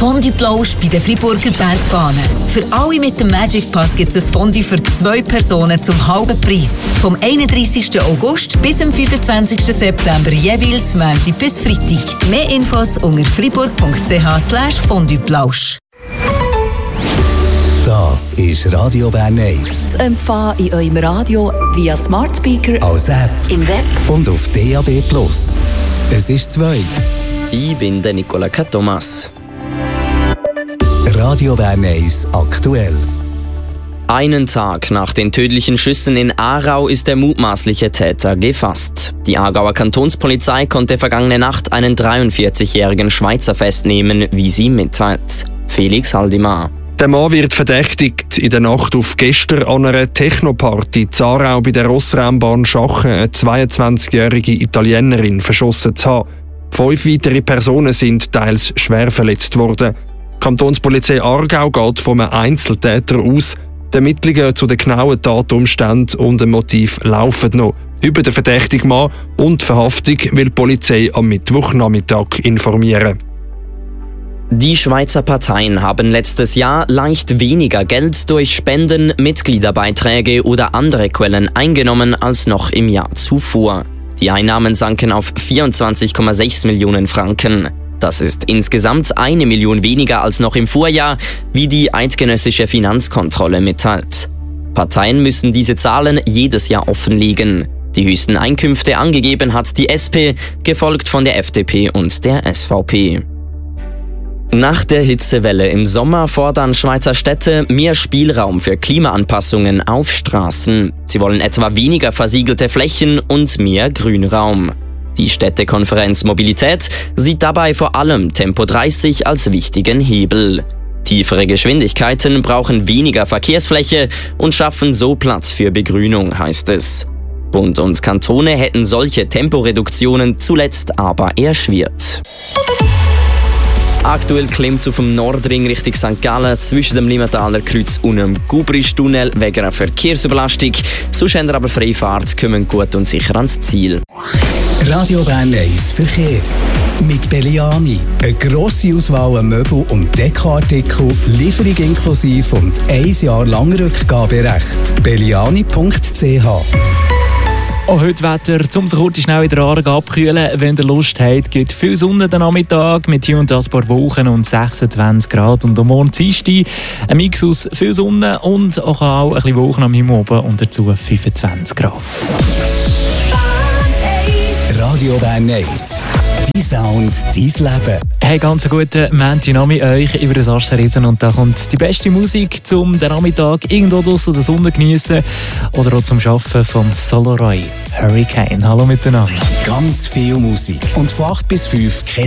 Fondue Plausch bei den Freiburger Bergbahnen. Für alle mit dem Magic Pass gibt es ein Fondue für 2 Personen zum halben Preis. Vom 31. August bis zum 25. September jeweils Montag bis Freitag. Mehr Infos unter fribourg.ch/Fondue-Plausch. Das ist Radio Bern 1. Zu empfangen in eurem Radio via Smart Speaker, Als App im Web und auf DAB+. Es ist 2. Ich bin der Nicola Thomas. Radio Bern 1 aktuell. Einen Tag nach den tödlichen Schüssen in Aarau ist der mutmaßliche Täter gefasst. Die Aargauer Kantonspolizei konnte vergangene Nacht einen 43-jährigen Schweizer festnehmen, wie sie mitteilt. Felix Haldimar. Der Mann wird verdächtigt, in der Nacht auf gestern an einer Technoparty in Aarau bei der Rossrennbahn Schachen eine 22-jährige Italienerin verschossen zu haben. 5 weitere Personen sind teils schwer verletzt worden. Die Kantonspolizei Aargau geht von einem Einzeltäter aus. Die Ermittlungen zu den genauen Tatumständen und dem Motiv laufen noch. Über den verdächtigen Mann und die Verhaftung will die Polizei am Mittwochnachmittag informieren. Die Schweizer Parteien haben letztes Jahr leicht weniger Geld durch Spenden, Mitgliederbeiträge oder andere Quellen eingenommen als noch im Jahr zuvor. Die Einnahmen sanken auf 24,6 Millionen Franken. Das ist insgesamt 1 Million weniger als noch im Vorjahr, wie die eidgenössische Finanzkontrolle mitteilt. Parteien müssen diese Zahlen jedes Jahr offenlegen. Die höchsten Einkünfte angegeben hat die SP, gefolgt von der FDP und der SVP. Nach der Hitzewelle im Sommer fordern Schweizer Städte mehr Spielraum für Klimaanpassungen auf Straßen. Sie wollen etwa weniger versiegelte Flächen und mehr Grünraum. Die Städtekonferenz Mobilität sieht dabei vor allem Tempo 30 als wichtigen Hebel. Tiefere Geschwindigkeiten brauchen weniger Verkehrsfläche und schaffen so Platz für Begrünung, heißt es. Bund und Kantone hätten solche Temporeduktionen zuletzt aber erschwert. Aktuell klemmt es auf dem Nordring Richtung St. Gallen zwischen dem Limmentaler Kreuz und dem Gubristunnel wegen einer Verkehrsüberlastung. Sonst haben wir aber freie Fahrt, kommen gut und sicher ans Ziel. Radio Bern 1 Verkehr. Mit Belliani. Eine grosse Auswahl an Möbel- und Dekoartikel, Lieferung inklusive und 1 Jahr lang Rückgaberecht. belliani.ch. Auch heute Wetter, um sich kurz schnell in der Aargau abkühlen, wenn ihr Lust habt, gibt viel Sonne den Nachmittag mit hier und da ein paar Wolken und 26 Grad. Und am Morgen Dienstag ein Mix aus viel Sonne und auch ein bisschen Wolken am Himmel oben und dazu 25 Grad. Radio Bern 1. Dein Sound, dein Leben. Hey, ganz guten Montag mit euch über das Asterriesen und da kommt die beste Musik zum den Nachmittag irgendwo draussen der Sonne geniessen oder auch zum Arbeiten vom Solo Roy Hurricane. Hallo miteinander. Ganz viel Musik und von 8 bis 5 kein